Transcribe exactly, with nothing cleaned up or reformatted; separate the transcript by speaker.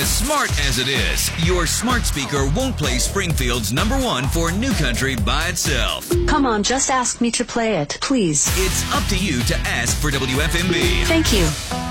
Speaker 1: As smart as it is, your smart speaker won't play Springfield's number one for New Country by itself.
Speaker 2: Come on, just ask me to play it, please.
Speaker 1: It's up to you to ask for W F M B.
Speaker 2: Thank you.